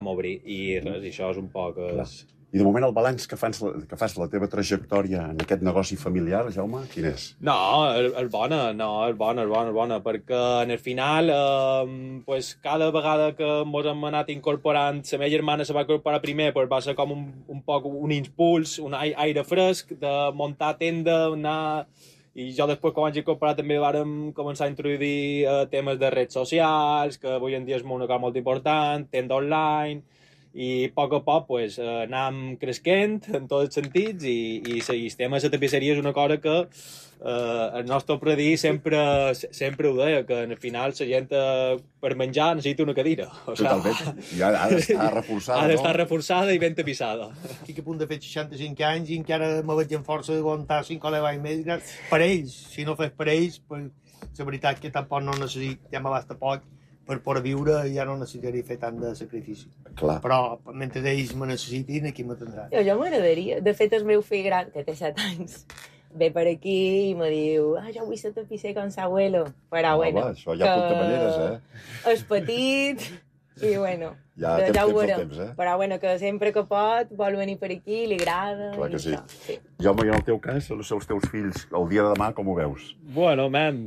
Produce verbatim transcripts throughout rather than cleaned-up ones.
obrir, i res, i això és un poc... És... I de moment el balanç que fas, que fas de la teva trajectòria en aquest negoci familiar, Jaume, quin és? No, és, és bona, no, és bona, és bona, és bona, perquè en el final, eh, pues, cada vegada que ens hem anat incorporant, la meva germana se va incorporar primer, pues, va ser com un, un poc un impuls, un aire fresc de muntar tenda, anar... I jo després, quan vaig incorporar, també vàrem començar a introduir eh, temes de redes socials, que avui en dia és una cosa molt important, tenda online, i a poc a poc pues, eh, anàvem cresquent en tots els sentits i, i, i el tema de la tapisseria és una cosa que eh, el nostre predí sempre, sempre ho deia, que al final la gent eh, per menjar necessita una cadira. O sigui, totalment, i ha, ha d'estar reforçada, ha no? d'estar reforçada i ben tapissada. Estic a punt de fer seixanta-cinc anys i encara me veig en força d'aguantar cinc o deu anys més. Per ells, si no fes per ells, pues, la veritat que tampoc no necessito, ja m'abasta poc, per poder viure ja no necessitaria fer tant de sacrifici. Clar. Però mentre ells me necessitin, aquí m'atendran. Jo, jo m'agradaria. De fet, el meu fill gran, que té set anys, ve per aquí i me diu ah, jo vull ser tapisser com s'abuelo. Però, Home, bueno, això hi ha punta maneres, eh? És petit i, bueno, ja, ja, ja ho veurem. Temps, eh? Però, bueno, que sempre que pot vol venir per aquí, li agrada. Clar que sí. Això, sí. Jaume, i en el teu cas, els teus fills, el dia de demà, com ho veus? Bueno, man,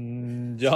jo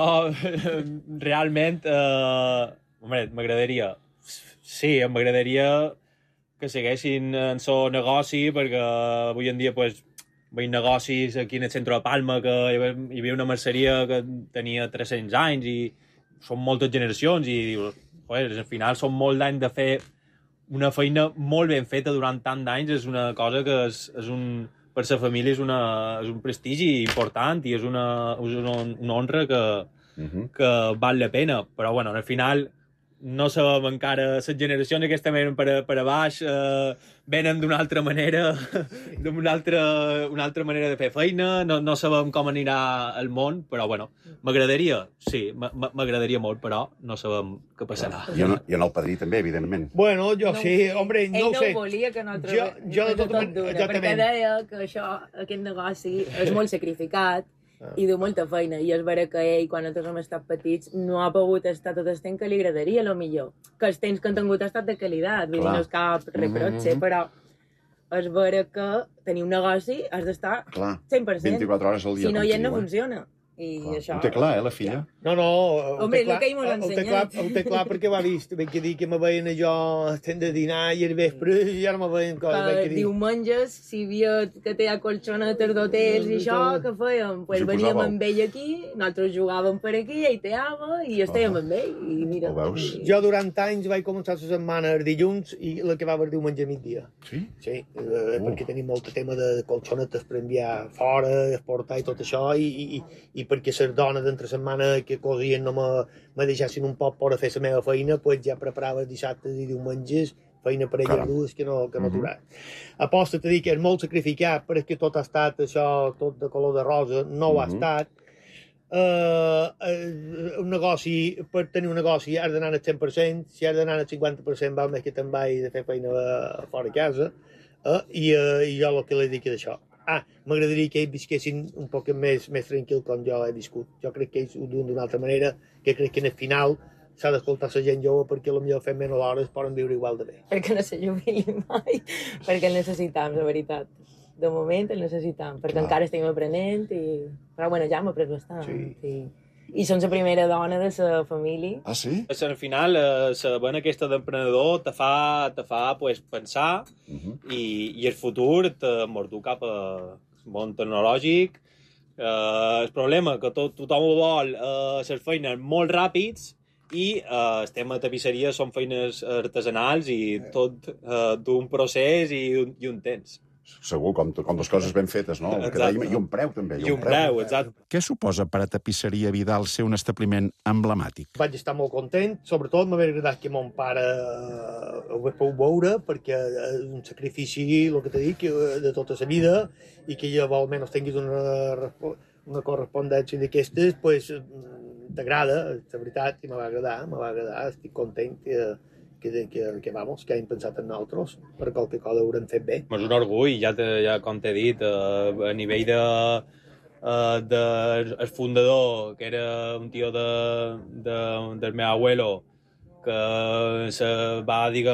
realment, eh, home, m'agradaria, sí, m'agradaria que segueixin en el negoci, perquè avui en dia, pues, veig negocis aquí en el centre de Palma, que hi havia una merceria que tenia tres-cents anys i són moltes generacions i dius, joder, al final són molt d'anys de fer una feina molt ben feta durant tant d'anys, és una cosa que és, és un, per la família és, una, és un prestigi important i és una, és una, una honra que, uh -huh. que val la pena. Però, bueno, al final no sabem encara, les generacions aquestes venen per, a, per a baix, eh, venen d'una altra manera, d'una altra, una altra manera de fer feina, no, no sabem com anirà el món, però, bueno, m'agradaria, sí, m'agradaria molt, però no sabem què passarà. I en, i en el padrí també, evidentment. Bueno, jo no sí, hombre, no ell ho no sé. Ell no volia que nosaltres jo, jo de tot, tot dura, perquè deia que això, aquest negoci és molt sacrificat, Ah. i du molta feina, i és vera que ell, quan nosaltres hem estat petits, no ha pogut estar tot el temps que li agradaria, a lo millor. Que els temps que han tingut ha estat de qualitat, vull dir, no és cap reprotxe, mm -hmm. però és vera que tenir un negoci has d'estar cent per cent. vint-i-quatre hores al dia. Si no, ja no eh? funciona. I clar. això... Ho té clar, eh, la filla? No, no, ho Hombre, té clar, que ell m'ho ha ensenyat. Ho té clar perquè ho ha vist. Vaig dir que me veien allò estem de dinar i al vespre i ara me veien coses. Que diumenges, si havia que té colxonetes d'hotels i això, què fèiem? Pues veníem amb ell aquí, nosaltres jugàvem per aquí, ell teava i estèiem amb ell. I mira, ho veus? I... Jo durant anys vaig començar la setmana el dilluns i la que va haver diumenge a migdia. Sí? Sí, eh, uh. perquè tenim molt tema de colxonetes per enviar fora, exportar i tot això, i, i, i perquè les dones d'entre setmana que cosien no me, me deixassin un poc per a fer la meva feina, pues ja preparava dissabtes i diumenges feina per elles dues que no, que no aturar. Aposta a dir que és molt sacrificat, però és que tot ha estat això, tot de color de rosa, no ho ha estat. Uh, uh, un negoci, per tenir un negoci has d'anar al cent per cent, si has d'anar al cinquanta per cent val més que te'n vagis a fer feina fora de casa, uh, i, uh, i jo el que li dic és això. Ah, m'agradaria que ells visquessin un poc més, més tranquil com jo he viscut. Jo crec que ells ho duen d'una altra manera, que crec que en el final s'ha d'escoltar la gent jove perquè potser fent menys hores poden viure igual de bé. Perquè no se jubilin mai, perquè el necessitam, la veritat. De moment el necessitam, perquè ah. encara estem aprenent, i... però bueno, ja hem après bastant. Sí. I, I som la primera dona de la família. Ah, sí? Al final, eh, la vena aquesta d'emprenedor te fa, te fa pues, pensar uh -huh. i, i el futur te mordu cap al món tecnològic. Eh, el problema és que to, tothom ho vol eh, ser feines molt ràpids i eh, el tema de tapisseria són feines artesanals i tot eh, d'un procés i un, i un temps. Segur, com, com les coses ben fetes, no? Que dèiem, I un preu, també. I un, un preu, preu, exacte. Què suposa per a Tapisseria Vidal ser un establiment emblemàtic? Vaig estar molt content, sobretot m'hauria agradat que mon pare ho hagués pogut veure, perquè és un sacrifici, el que t'he dit, de tota la vida, i que jo almenys tinguis una, una correspondència d'aquestes, pues, t'agrada, la veritat, i me va agradar, me va agradar, estic content que... Que, que, que, vamos, que hem pensat en nosaltres, per qualque cosa ho haurem fet bé. És un orgull, ja, te, ja com t'he dit, a, a nivell de, uh, de el fundador, que era un tio de, de, del meu abuelo, que se va, diguem,